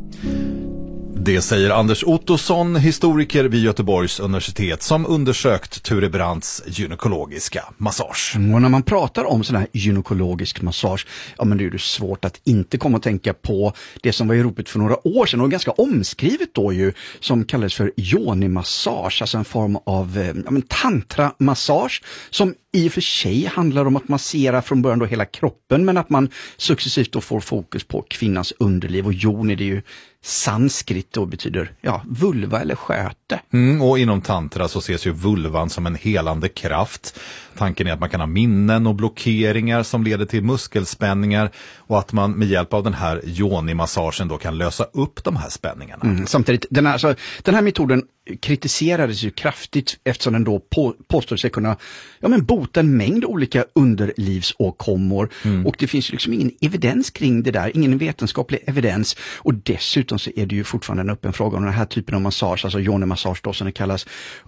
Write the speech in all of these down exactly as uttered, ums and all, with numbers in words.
Det säger Anders Ottosson, historiker vid Göteborgs universitet, som undersökt Ture Brandts gynekologiska massage. Mm, och när man pratar om sån här gynekologisk massage, ja men det är ju svårt att inte komma att tänka på det som var i ropet för några år sedan och ganska omskrivet då ju, som kallades för yoni-massage, alltså en form av ja, men tantra-massage som i och för sig handlar om att massera från början då hela kroppen, men att man successivt då får fokus på kvinnans underliv, och yoni, det är ju sanskrit och betyder ja, vulva eller sköte. Mm, och inom tantra så ses ju vulvan som en helande kraft. Tanken är att man kan ha minnen och blockeringar som leder till muskelspänningar, och att man med hjälp av den här yoni-massagen då kan lösa upp de här spänningarna. Mm, samtidigt, den här, alltså, den här metoden kritiserades ju kraftigt eftersom den då på, påstod sig kunna ja, men bota en mängd olika underlivsåkommor. Mm. Och det finns liksom ingen evidens kring det där, ingen vetenskaplig evidens. Och dessutom så är det ju fortfarande en öppen fråga om den här typen av massage, alltså yoni-massage då som det kallas,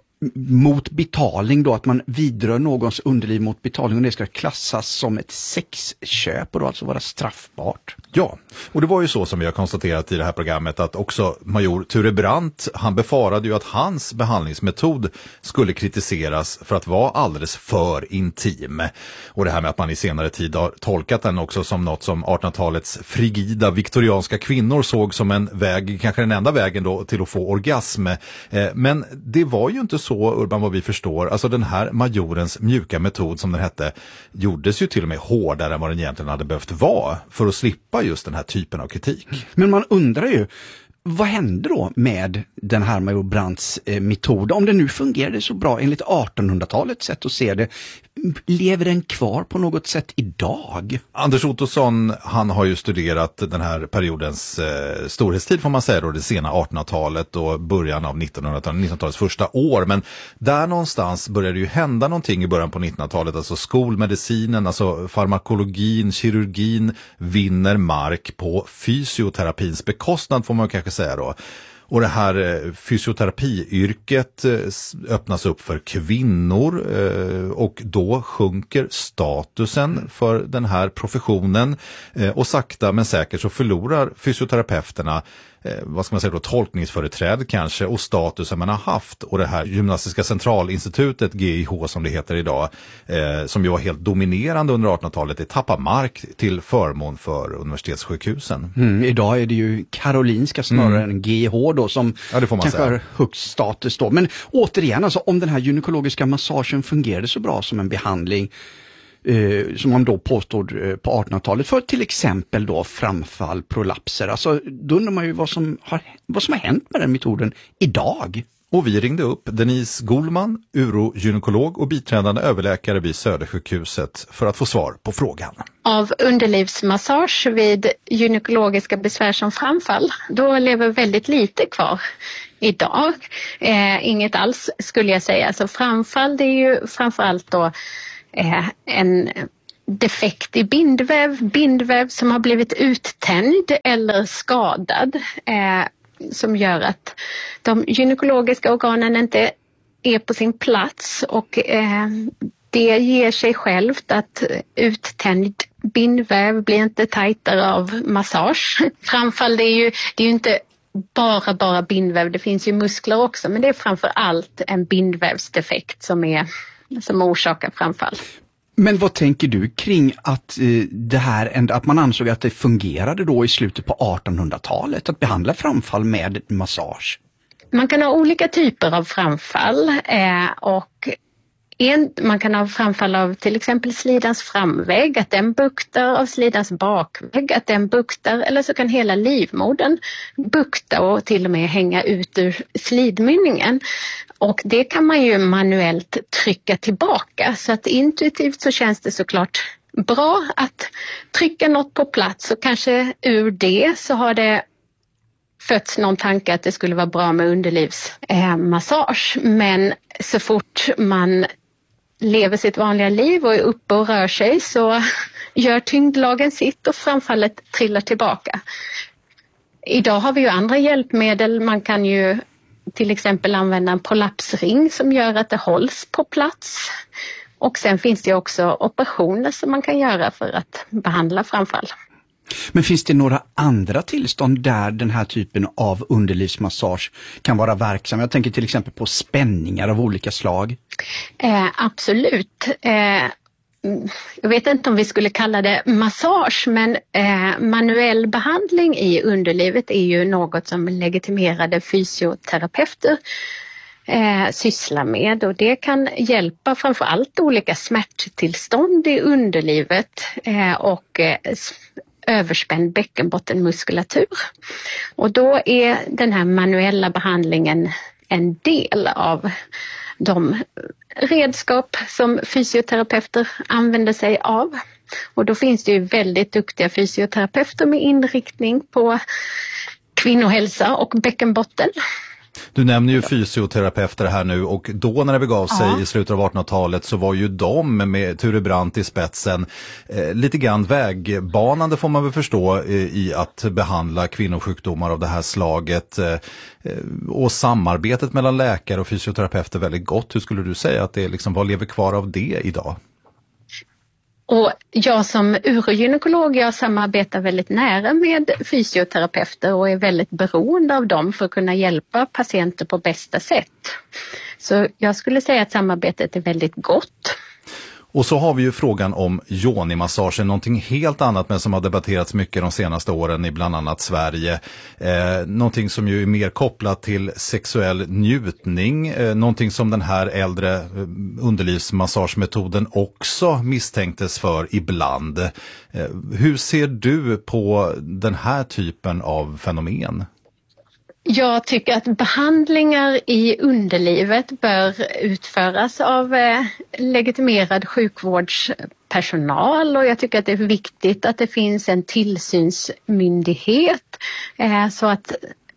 mot betalning då, att man vidrör någons underliv mot betalning, och det ska klassas som ett sexköp och då alltså vara straffbart. Ja, och det var ju så som vi har konstaterat i det här programmet att också major Ture Brandt, han befarade ju att hans behandlingsmetod skulle kritiseras för att vara alldeles för intim. Och det här med att man i senare tid har tolkat den också som något som artonhundratalets frigida viktorianska kvinnor såg som en väg, kanske den enda vägen då till att få orgasm. Men det var ju inte så, Urban, vad vi förstår. Alltså den här majorens mjuka metod, som den hette, gjordes ju till och med hårdare än vad den egentligen hade behövt vara för att slippa just den här typen av kritik. Men man undrar ju, vad hände då med den här major Brandts eh, metod? Om det nu fungerade så bra enligt artonhundratalets sätt att se det, lever den kvar på något sätt idag? Anders Ottosson, han har ju studerat den här periodens eh, storhetstid får man säga då, det sena artonhundratalet och början av nittonhundratalet, nittonhundratalets första år. Men där någonstans började ju hända någonting i början på nittonhundratalet, alltså skolmedicinen, alltså farmakologin, kirurgin vinner mark på fysioterapins bekostnad, får man kanske säga då. Och det här fysioterapiyrket öppnas upp för kvinnor, och då sjunker statusen för den här professionen, och sakta men säkert så förlorar fysioterapeuterna vad ska man säga då, tolkningsföreträd kanske, och statusen man har haft. Och det här gymnastiska centralinstitutet, G I H som det heter idag, eh, som ju var helt dominerande under artonhundratalet, det tappar mark till förmån för universitetssjukhusen. Mm, idag är det ju Karolinska snarare mm. än G I H då, som ja, det får man kanske säga. har högst status då. Men återigen, alltså, om den här gynekologiska massagen fungerade så bra som en behandling, Eh, som man då påstod eh, på artonhundratalet för till exempel då framfall, prolapser. Alltså, då undrar man ju vad som, har, vad som har hänt med den metoden idag. Och vi ringde upp Denise Goldman, urogynekolog och biträdande överläkare vid Södersjukhuset, för att få svar på frågan. Av underlivsmassage vid gynekologiska besvär som framfall, då lever väldigt lite kvar idag. Eh, inget alls skulle jag säga. Så framfall, det är ju framförallt då Eh, en defekt i bindväv, bindväv som har blivit uttänd eller skadad, eh, som gör att de gynekologiska organen inte är på sin plats, och eh, det ger sig självt att uttänd bindväv blir inte tajtare av massage. Framfall, det är ju, det är ju inte bara bara bindväv, det finns ju muskler också, men det är framför allt en bindvävsdefekt som är som orsakar framfall. Men vad tänker du kring att eh, det här, att man ansåg att det fungerade då i slutet på artonhundratalet att behandla framfall med massage? Man kan ha olika typer av framfall eh, och en, man kan ha framfall av till exempel slidans framvägg, att den buktar, av slidans bakvägg, att den buktar, eller så kan hela livmodern bukta och till och med hänga ut ur slidmynningen. Och det kan man ju manuellt trycka tillbaka, så att intuitivt så känns det såklart bra att trycka något på plats, och kanske ur det så har det fötts någon tanke att det skulle vara bra med underlivsmassage. Eh, Men så fort man lever sitt vanliga liv och är uppe och rör sig så gör tyngdlagen sitt och framfallet trillar tillbaka. Idag har vi ju andra hjälpmedel. Man kan ju till exempel använda en prolapsring som gör att det hålls på plats. Och sen finns det också operationer som man kan göra för att behandla framfall. Men finns det några andra tillstånd där den här typen av underlivsmassage kan vara verksam? Jag tänker till exempel på spänningar av olika slag. Eh, absolut. Eh, jag vet inte om vi skulle kalla det massage, men eh, manuell behandling i underlivet är ju något som legitimerade fysioterapeuter eh, sysslar med, och det kan hjälpa framförallt olika smärttillstånd i underlivet eh, och eh, överspänd bäckenbottenmuskulatur. Och då är den här manuella behandlingen en del av de redskap som fysioterapeuter använder sig av. Och då finns det ju väldigt duktiga fysioterapeuter med inriktning på kvinnohälsa och bäckenbotten. Du nämner ju fysioterapeuter här nu, och då när det begav sig ja. i slutet av artonhundratalet så var ju de med Ture Brandt i spetsen eh, lite grann vägbanande, får man väl förstå, eh, i att behandla kvinnosjukdomar av det här slaget. Eh, och samarbetet mellan läkare och fysioterapeuter är väldigt gott. Hur skulle du säga att det liksom, vad lever kvar av det idag? Och jag som urogynekolog, jag samarbetar väldigt nära med fysioterapeuter och är väldigt beroende av dem för att kunna hjälpa patienter på bästa sätt. Så jag skulle säga att samarbetet är väldigt gott. Och så har vi ju frågan om yoni-massagen, någonting helt annat men som har debatterats mycket de senaste åren i bland annat Sverige. Eh, någonting som ju är mer kopplat till sexuell njutning, eh, någonting som den här äldre eh, underlivsmassagemetoden också misstänktes för ibland. Eh, hur ser du på den här typen av fenomen? Jag tycker att behandlingar i underlivet bör utföras av eh, legitimerad sjukvårdspersonal, och jag tycker att det är viktigt att det finns en tillsynsmyndighet eh, så att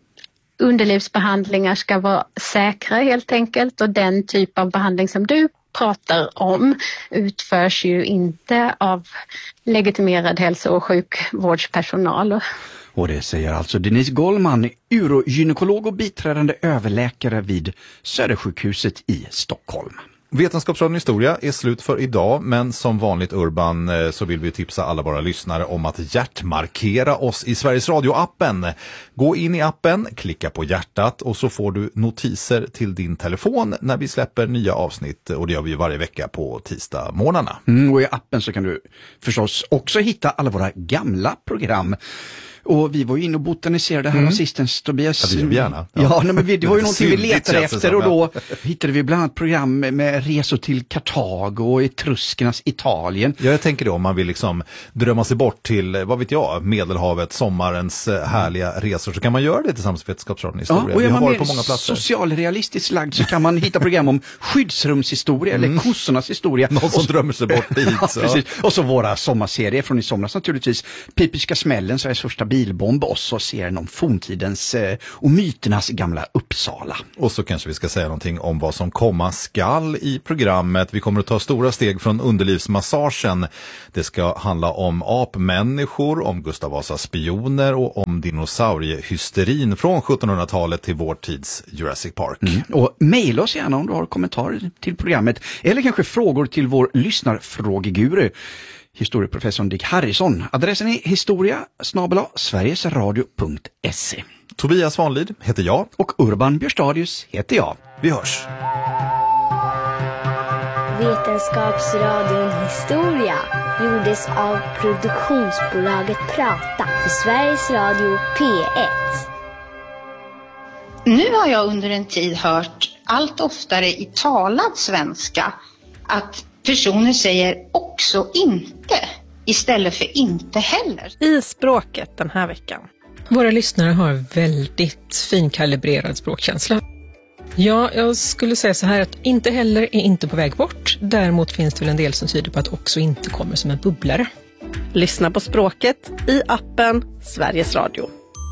underlivsbehandlingar ska vara säkra helt enkelt, och den typ av behandling som du pratar om utförs ju inte av legitimerad hälso- och sjukvårdspersonal. Och det säger alltså Denise Gollman, urogynekolog och biträdande överläkare vid Södersjukhuset i Stockholm. Vetenskapsradion historia är slut för idag, men som vanligt Urban så vill vi tipsa alla våra lyssnare om att hjärtmarkera oss i Sveriges Radio-appen. Gå in i appen, klicka på hjärtat och så får du notiser till din telefon när vi släpper nya avsnitt, och det gör vi varje vecka på tisdag morgnarna. Mm, och i appen så kan du förstås också hitta alla våra gamla program. Och vi var ju inne och botaniserade här mm. assistens Tobias. Ja, det gör vi gärna. Ja, ja nej, men vi, det var ju någonting vi letade efter, och då hittade vi bland annat program med resor till Kartago och Etruskernas Italien. Ja, jag tänker då om man vill liksom drömma sig bort till, vad vet jag, Medelhavet, sommarens härliga resor, så kan man göra det tillsammans med Vetenskapsradion historia. Ja, och vi har varit på många platser. Socialrealistiskt lagd så kan man hitta program om skyddsrumshistoria mm. eller kossornas historia. Någon som och, drömmer sig bort dit. Ja, precis. Och så våra sommarserier från i somras naturligtvis. Pipiska smällen, Sveriges första bilbomb, och så serien om forntidens eh, och myternas gamla Uppsala. Och så kanske vi ska säga någonting om vad som komma skall i programmet. Vi kommer att ta stora steg från underlivsmassagen. Det ska handla om apmänniskor, om Gustav Vasas spioner och om dinosauriehysterin från sjuttonhundratalet till vår tids Jurassic Park. Mm. Och mejla oss gärna om du har kommentarer till programmet eller kanske frågor till vår lyssnarfrågeguru, historieprofessorn Dick Harrison. Adressen är historia snabel-a sverigesradio punkt se. Tobias Vanlid heter jag. Och Urban Björstadius heter jag. Vi hörs. Vetenskapsradion historia gjordes av produktionsbolaget Prata för Sveriges Radio P ett. Nu har jag under en tid hört allt oftare i talad svenska att personer säger också inte istället för inte heller. I språket den här veckan. Våra lyssnare har väldigt finkalibrerad språkkänsla. Ja, jag skulle säga så här att inte heller är inte på väg bort. Däremot finns det väl en del som tyder på att också inte kommer som en bubblare. Lyssna på språket i appen Sveriges Radio.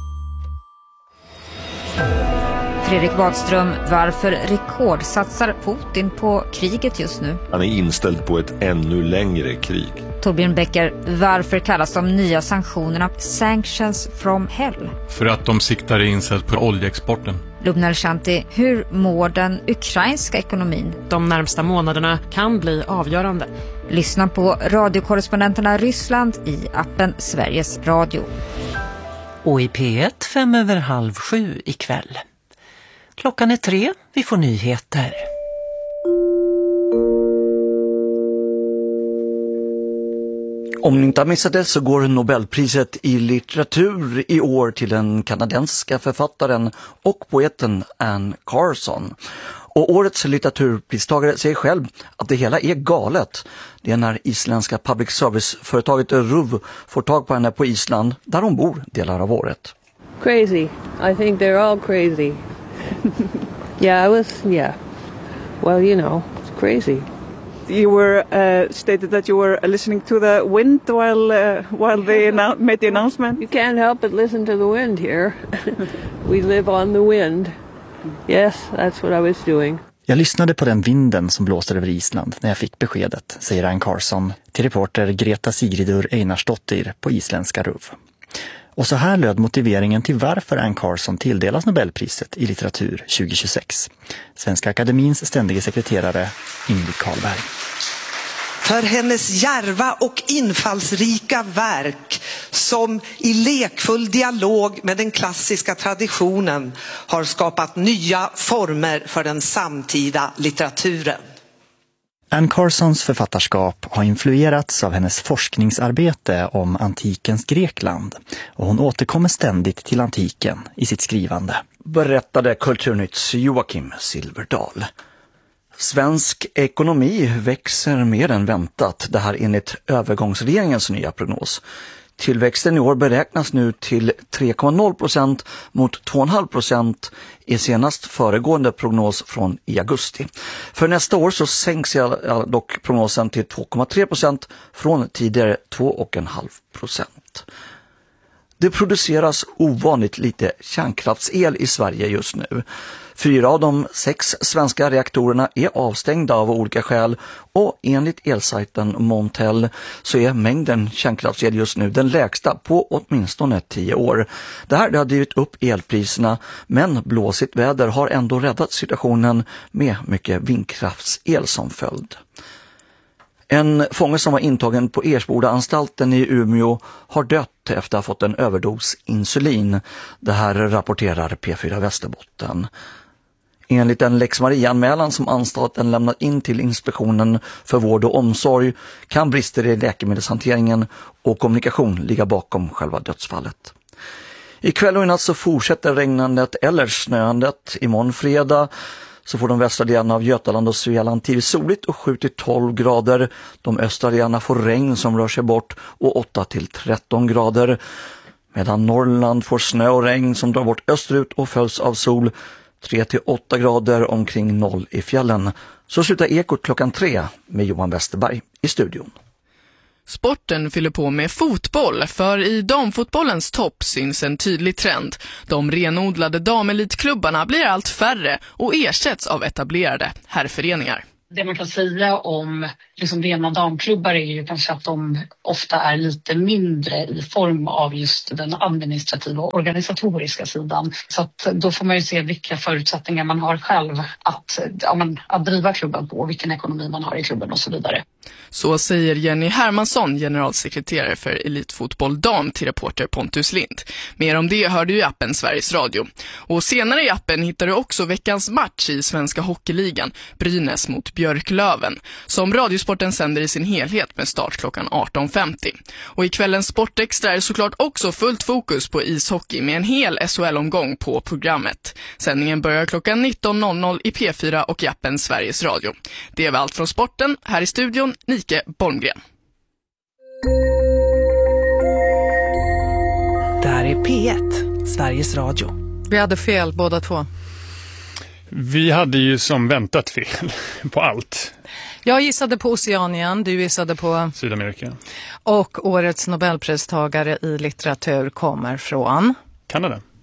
Fredrik Wadström, varför rekordsatsar Putin på kriget just nu? Han är inställd på ett ännu längre krig. Torbjörn Becker, varför kallas de nya sanktionerna Sanctions from Hell? För att de siktar in sig på oljeexporten. Lubnar Shanti, hur mår den ukrainska ekonomin? De närmsta månaderna kan bli avgörande. Lyssna på radiokorrespondenterna Ryssland i appen Sveriges Radio. Och i P ett fem över halv sju ikväll. Klockan är tre, vi får nyheter. Om ni inte har missat det så går Nobelpriset i litteratur i år till den kanadensiska författaren och poeten Anne Carson. Och årets litteraturpristagare säger själv att det hela är galet. Det är när isländska public service-företaget RÚV får tag på henne på Island där hon bor delar av året. Crazy. I think they're all crazy. Yeah, I was, yeah. Well, you know, it's crazy. You were uh, stated that you were listening to the wind while uh, while they annou- made the announcement. You can't help but listen to the wind here. We live on the wind. Yes, that's what I was doing. Jag lyssnade på den vinden som blåste över Island när jag fick beskedet, säger Anne Carson till reporter Greta Sigridur Einarsdottir på isländska RÚV. Och så här löd motiveringen till varför Anne Carson tilldelas Nobelpriset i litteratur tjugohundratjugosex. Svenska Akademins ständige sekreterare Ingrid Karlberg. För hennes djärva och infallsrika verk som i lekfull dialog med den klassiska traditionen har skapat nya former för den samtida litteraturen. Anne Carsons författarskap har influerats av hennes forskningsarbete om antikens Grekland och hon återkommer ständigt till antiken i sitt skrivande. Berättade Kulturnytts Joakim Silverdal. Svensk ekonomi växer mer än väntat, det här enligt övergångsregeringens nya prognos. Tillväxten i år beräknas nu till tre komma noll procent mot två komma fem procent i senast föregående prognos från i augusti. För nästa år så sänks dock prognosen till två komma tre procent från tidigare två komma fem procent. Det produceras ovanligt lite kärnkraftsel i Sverige just nu. Fyra av de sex svenska reaktorerna är avstängda av olika skäl och enligt elsajten Montel så är mängden kärnkraftsel just nu den lägsta på åtminstone tio år. Det här det har drivit upp elpriserna men blåsigt väder har ändå räddat situationen med mycket vindkraftsel som följd. En fånge som var intagen på Ersboda-anstalten i Umeå har dött efter att ha fått en överdos insulin. Det här rapporterar P fyra Västerbotten. Enligt en Lex Maria-anmälan som anstalten lämnat in till Inspektionen för vård och omsorg kan brister i läkemedelshanteringen och kommunikation ligga bakom själva dödsfallet. Ikväll och i natt så fortsätter regnandet eller snöandet. Imorgon fredag så får de västra delarna av Götaland och Svealand till soligt och sju till tolv grader. De östra delarna får regn som rör sig bort och åtta till tretton grader. Medan Norrland får snö och regn som drar bort österut och följs av sol. tre till åtta grader omkring noll i fjällen. Så slutar Ekot klockan tre med Johan Westerberg i studion. Sporten fyller på med fotboll, för i damfotbollens topp syns en tydlig trend. De renodlade damelitklubbarna blir allt färre och ersätts av etablerade herrföreningar. Det man kan säga om liksom rena damklubbar är ju kanske att de ofta är lite mindre i form av just den administrativa och organisatoriska sidan. Så att då får man ju se vilka förutsättningar man har själv att, ja, men, att driva klubben på, vilken ekonomi man har i klubben och så vidare. Så säger Jenny Hermansson, generalsekreterare för Elitfotboll Dam, till reporter Pontus Lind. Mer om det hör du i appen Sveriges Radio. Och senare i appen hittar du också veckans match i Svenska Hockeyligan, Brynäs mot Björklöven, som Radiosporten sänder i sin helhet med start klockan arton femtio. Och i kvällens Sportextra är det såklart också fullt fokus på ishockey med en hel S H L-omgång på programmet. Sändningen börjar klockan nitton noll noll i P fyra och i appen Sveriges Radio. Det är väl allt från sporten. Här i studion, Nike Bolmgren. Det här är P ett, Sveriges Radio. Vi hade fel båda två. Vi hade ju som väntat fel på allt. Jag gissade på Oceanien, du gissade på Sydamerika. Och årets Nobelpristagare i litteratur kommer från Kanada.